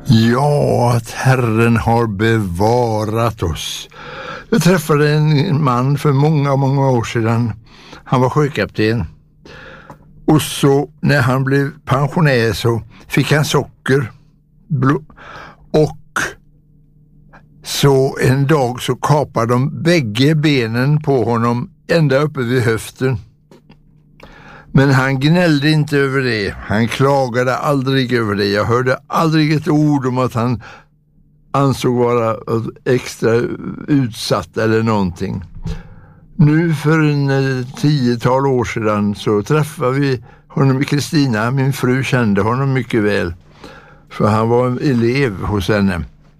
Ja, att Herren har bevarat oss. Jag träffade en man för många år sedan. Han var sjökapten. Och så när han blev pensionär så fick han socker. Och så en dag så kapade de bägge benen på honom ända uppe vid höften. Men han gnällde inte över det. Han klagade aldrig över det. Jag hörde aldrig ett ord om att han ansåg vara extra utsatt eller någonting. Nu för en 10-tal år sedan så träffade vi honom i Kristina. Min fru kände honom mycket väl. För han var en elev hos henne.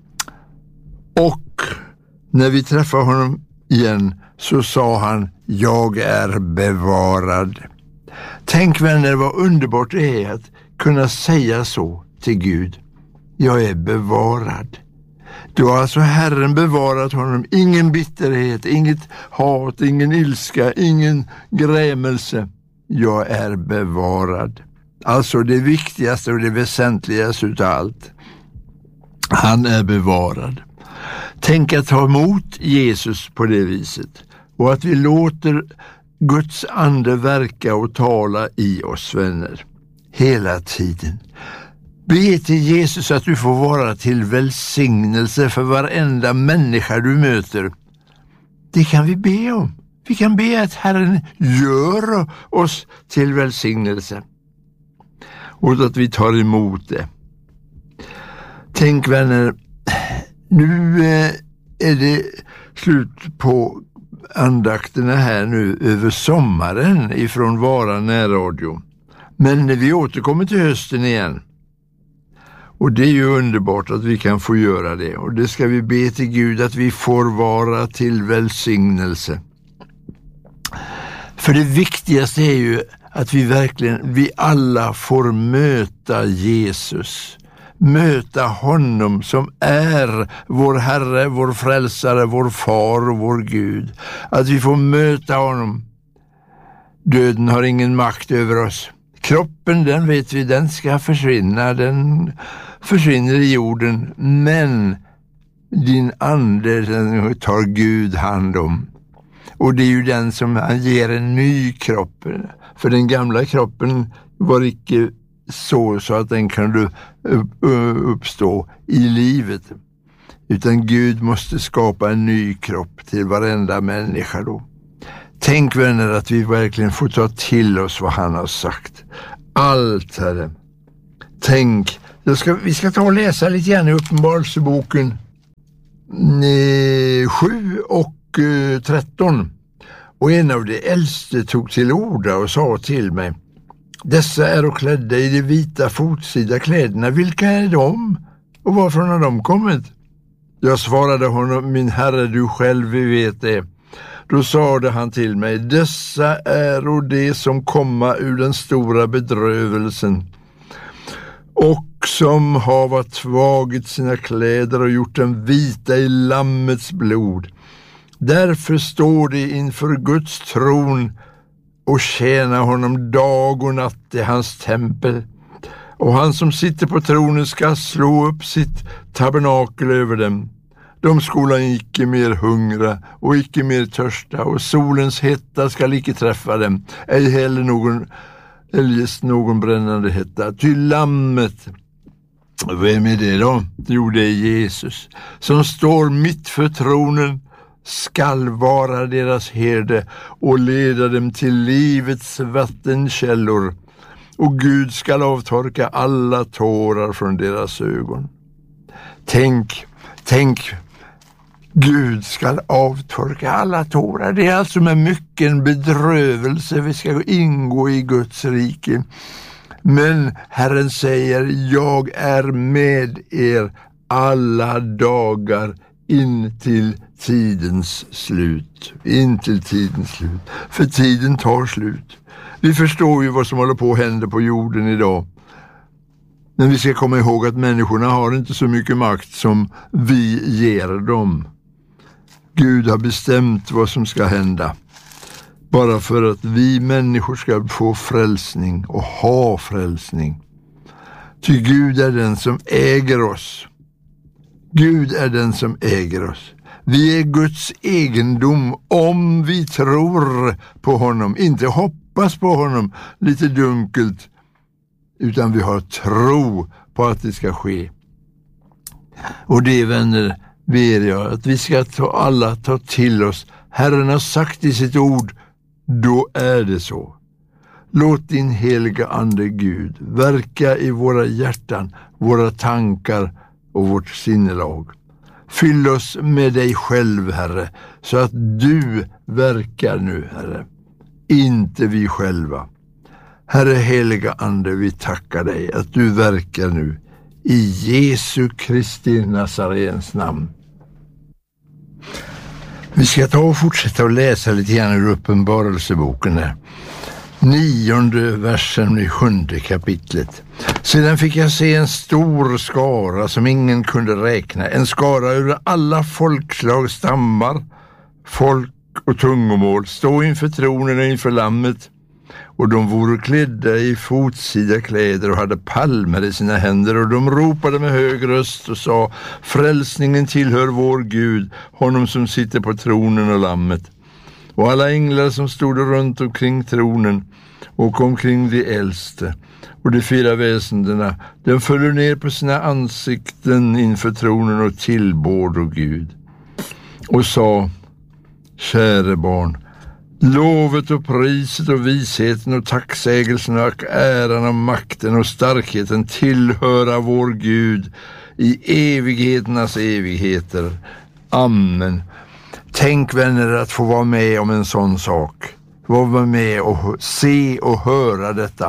Och när vi träffade honom igen så sa han: jag är bevarad. Tänk vänner, vad underbart det är att kunna säga så till Gud. Jag är bevarad. Då har alltså Herren bevarat honom. Ingen bitterhet, inget hat, ingen ilska, ingen grämelse. Jag är bevarad. Alltså det viktigaste och det väsentligaste utav allt. Han är bevarad. Tänk att ta emot Jesus på det viset. Och att vi låter Guds ande verka och tala i oss, vänner. Hela tiden. Be till Jesus att du får vara till välsignelse för varenda människa du möter. Det kan vi be om. Vi kan be att Herren gör oss till välsignelse. Och att vi tar emot det. Tänk vänner, nu är det slut på andakterna här nu över sommaren ifrån Vara närradio. Men vi återkommer till hösten igen. Och det är ju underbart att vi kan få göra det. Och det ska vi be till Gud att vi får vara till välsignelse. För det viktigaste är ju att vi alla får möta Jesus. Möta honom som är vår Herre, vår frälsare, vår far och vår Gud. Att vi får möta honom. Döden har ingen makt över oss. Kroppen, den vet vi, den ska försvinna. Den försvinner i jorden. Men din ande, den tar Gud hand om. Och det är ju den som han ger en ny kropp. För den gamla kroppen var icke så att den kan uppstå i livet. Utan Gud måste skapa en ny kropp till varenda människa då. Tänk vänner att vi verkligen får ta till oss vad han har sagt. Allt Herre. Tänk, vi ska ta och läsa lite grann i Uppenbarelseboken 7 och 13. Och en av de äldste tog till orda och sa till mig: dessa är och klädda i de vita fotsida kläderna. Vilka är de? Och varifrån har de kommit? Jag svarade honom: min Herre, du själv vet det. Då sade han till mig: dessa är och det som komma ur den stora bedrövelsen och som har tvagit sina kläder och gjort dem vita i Lammets blod. Därför står de inför Guds tron och tjänar honom dag och natt i hans tempel. Och han som sitter på tronen ska slå upp sitt tabernakel över dem. De skola icke mer hungra och icke mer törsta, och solens hetta skall icke träffa dem, ej heller eljest någon brännande hetta. Ty Lammet, vem är det då? Jo, det är Jesus, som står mitt för tronen, skall vara deras herde och leda dem till livets vattenkällor, och Gud skall avtorka alla tårar från deras ögon. Tänk, Gud ska avtorka alla tårar. Det är alltså med mycket bedrövelse vi ska ingå i Guds rike. Men Herren säger: jag är med er alla dagar in till tidens slut. In till tidens slut. För tiden tar slut. Vi förstår ju vad som håller på att hända på jorden idag. Men vi ska komma ihåg att människorna har inte så mycket makt som vi ger dem. Gud har bestämt vad som ska hända. Bara för att vi människor ska få frälsning och ha frälsning. Ty Gud är den som äger oss. Gud är den som äger oss. Vi är Guds egendom om vi tror på honom. Inte hoppas på honom lite dunkelt, utan vi har tro på att det ska ske. Och det, vänner, ber jag att vi ska alla ta till oss. Herren har sagt i sitt ord, då är det så. Låt din heliga ande Gud verka i våra hjärtan, våra tankar och vårt sinnelag. Fyll oss med dig själv, Herre, så att du verkar nu, Herre. Inte vi själva. Herre heliga ande, vi tackar dig att du verkar nu. I Jesu Kristi Nazarens namn. Vi ska ta och fortsätta att läsa lite grann ur Uppenbarelseboken här. 9:e versen i 7:e kapitlet. Sedan fick jag se en stor skara som ingen kunde räkna. En skara ur alla folkslag, stammar, folk och tungomål. Stå inför tronen och inför lammet. Och de vore klädda i fotsida kläder och hade palmer i sina händer. Och de ropade med hög röst och sa: frälsningen tillhör vår Gud, honom som sitter på tronen och lammet. Och alla änglar som stod runt omkring tronen och omkring de äldste och de 4 väsendena, de föll ner på sina ansikten inför tronen och tillbad Gud och sa: käre barn, lovet och priset och visheten och tacksägelsen och äran och makten och starkheten tillhöra vår Gud i evigheternas evigheter. Amen. Tänk, vänner, att få vara med om en sån sak. Vara med och se och höra detta.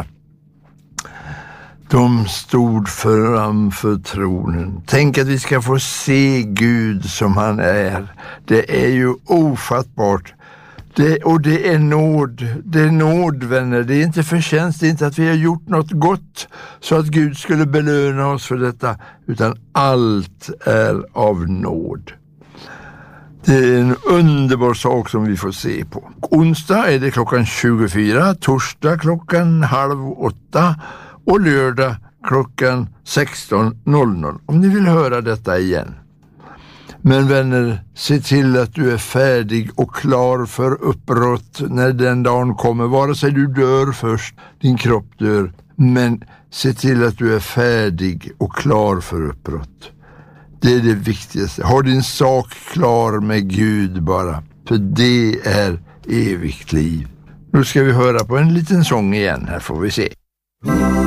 De stod framför tronen. Tänk att vi ska få se Gud som han är. Det är ju ofattbart. Det är nåd. Det är nåd, vänner. Det är inte förtjänst. Det är inte att vi har gjort något gott så att Gud skulle belöna oss för detta. Utan allt är av nåd. Det är en underbar sak som vi får se på. Onsdag är det klockan 24, torsdag klockan 7:30 och lördag klockan 16:00. Om ni vill höra detta igen. Men vänner, se till att du är färdig och klar för uppbrott när den dagen kommer. Vare sig du dör först, din kropp dör. Men se till att du är färdig och klar för uppbrott. Det är det viktigaste. Ha din sak klar med Gud bara. För det är evigt liv. Nu ska vi höra på en liten sång igen. Här får vi se.